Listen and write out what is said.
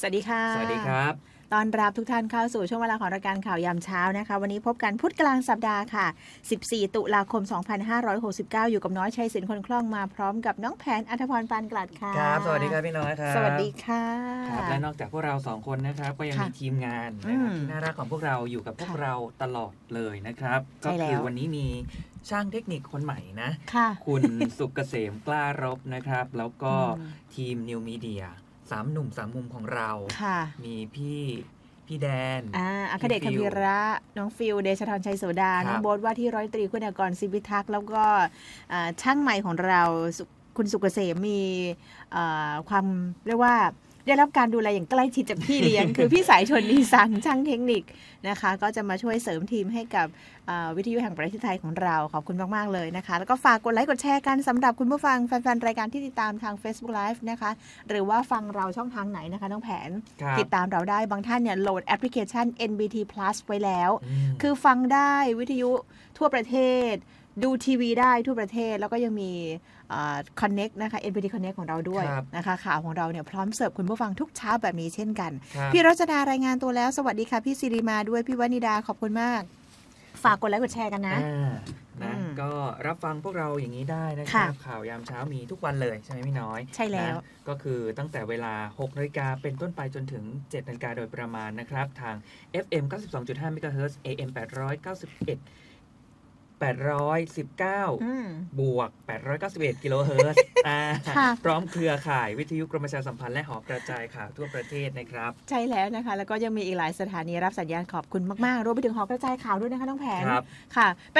สวัสดีค่ะสวัสดีครับต้อนรับทุกท่านเข้าสู่ช่วงเวลาของรายการข่าวยามเช้านะคะวันนี้พบกันพุธกลางสัปดาห์ค่ะ14ตุลาคม2569อยู่กับน้อยชัยศิลป์คนคล่องมาพร้อมกับน้องแผนอัธพรปานกลัดค่ะครับสวัสดีครับพี่น้อยครับสวัสดีค่ะครับและนอกจากพวกเรา2คนนะครับก็ยังมีทีมงานนะครับที่น่ารักของพวกเราอยู่กับพวกเราตลอดเลยนะครับก็คือวันนี้มีช่างเทคนิคคนใหม่นะคุณสุกเกษมกล้ารบนะครับแล้วก็ทีมนิวมีเดีย3หนุ่ม3มุมของเรามีพี่แดนอัคเดชคำพีระน้องฟิลเดชธรชัยโสดาน้องโบ๊ทว่าที่ร้อยตรีคุณากรศิวิทักษ์แล้วก็ช่างใหม่ของเราคุณสุกเกษมมีความเรียกว่าได้รับการดูแลอย่างใกล้ชิดจากพี่เลี้ยง คือพี่สายชนนีสังช่างเทคนิคนะคะก็จะมาช่วยเสริมทีมให้กับวิทยุแห่งประเทศไทยของเราขอบคุณมากๆเลยนะคะแล้วก็ฝากกดไลค์กดแชร์กันสำหรับคุณผู้ฟังแฟนๆรายการที่ติดตามทาง Facebook Live นะคะหรือว่าฟังเราช่องทางไหนนะคะน้องแผนติดตามเราได้บางท่านเนี่ยโหลดแอปพลิเคชัน NBT Plus ไว้แล้วคือฟังได้วิทยุทั่วประเทศดูทีวีได้ทั่วประเทศแล้วก็ยังมีConnect นะคะ NBT Connect ของเราด้วยนะคะข่าวของเราเนี่ยพร้อมเสิร์ฟคุณผู้ฟังทุกเช้าแบบนี้เช่นกันพี่รัชดารายงานตัวแล้วสวัสดีค่ะพี่ศิริมาด้วยพี่วนิดาขอบคุณมากฝากกดไลค์กดแชร์กันนะก็รับฟังพวกเราอย่างนี้ได้นะครับข่าวยามเช้ามีทุกวันเลยใช่ไหมพี่น้อยใช่แล้วก็คือตั้งแต่เวลา 6 นาฬิกาเป็นต้นไปจนถึง 7 นาฬิกาโดยประมาณนะครับทาง FM 92.5 MHz AM 891 819 บวก 891 กิโลเฮิรตซ์พร้อมเครือข่ายวิทยุกรมประชาสัมพันธ์และหอกระจายข่าวทั่วประเทศนะครับใช่แล้วนะคะแล้วก็ยังมีอีกหลายสถานีรับสัญญาณขอบคุณมากๆรวมไปถึงหอกระจายข่าวด้วยนะคะน้องแผนค่ะ